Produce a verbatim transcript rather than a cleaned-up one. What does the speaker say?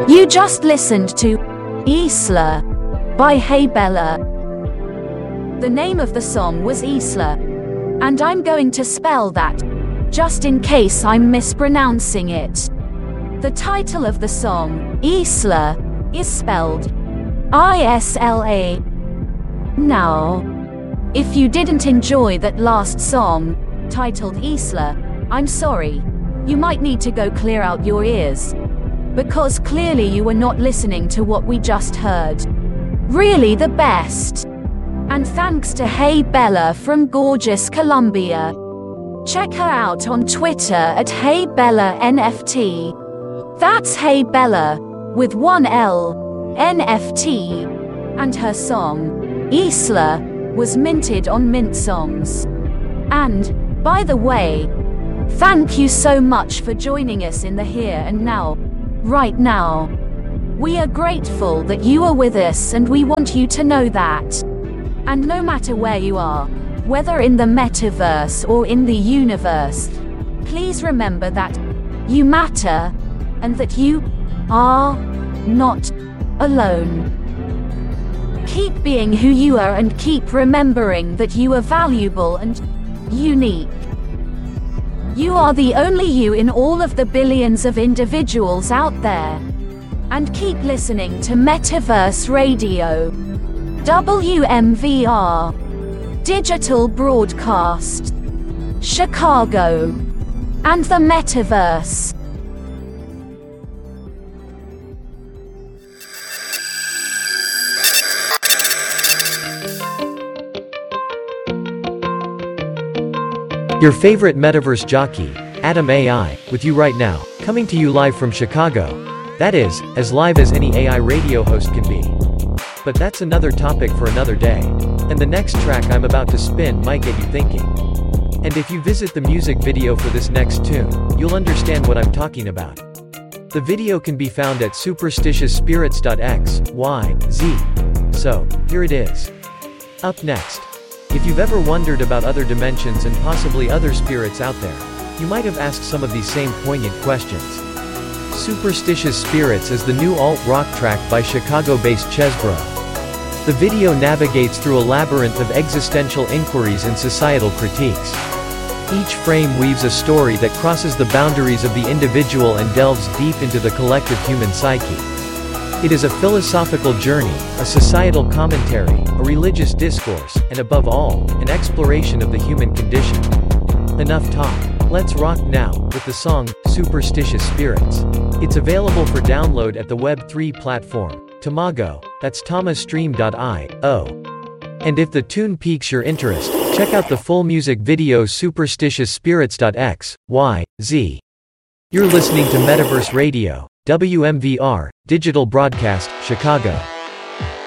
You just listened to Isla by Hey Bella. The name of the song was Isla, and I'm going to spell that, just in case I'm mispronouncing it. The title of the song, Isla, is spelled I S L A. Now, if you didn't enjoy that last song, titled Isla, I'm sorry. You might need to go clear out your ears, because clearly you were not listening to what we just heard. Really the best. And thanks to Hey Bella from gorgeous Colombia. Check her out on Twitter at Hey Bella N F T. That's Hey Bella, with one L, N F T. And her song, Isla, was minted on Mint Songs. And, by the way, thank you so much for joining us in the here and now. Right now. We are grateful that you are with us, and we want you to know that. And no matter where you are, whether in the metaverse or in the universe, please remember that you matter, and that you are not alone. Keep being who you are, and keep remembering that you are valuable and unique. You are the only you in all of the billions of individuals out there. And keep listening to Metaverse Radio. W M V R. Digital Broadcast. Chicago. And the Metaverse. Your favorite metaverse jockey, Adam A I, with you right now, coming to you live from Chicago. That is, as live as any A I radio host can be. But that's another topic for another day. And the next track I'm about to spin might get you thinking. And if you visit the music video for this next tune, you'll understand what I'm talking about. The video can be found at superstitious spirits dot x y z. So, here it is. Up next. If you've ever wondered about other dimensions and possibly other spirits out there, you might have asked some of these same poignant questions. Superstitious Spirits is the new alt-rock track by Chicago-based Chesbro. The video navigates through a labyrinth of existential inquiries and societal critiques. Each frame weaves a story that crosses the boundaries of the individual and delves deep into the collective human psyche. It is a philosophical journey, a societal commentary, a religious discourse, and above all, an exploration of the human condition. Enough talk. Let's rock now, with the song, Superstitious Spirits. It's available for download at the Web three platform, Tamago, that's tamastream dot i o. And if the tune piques your interest, check out the full music video superstitious spirits dot x y z. You're listening to Metaverse Radio. W M V R, Digital Broadcast, Chicago.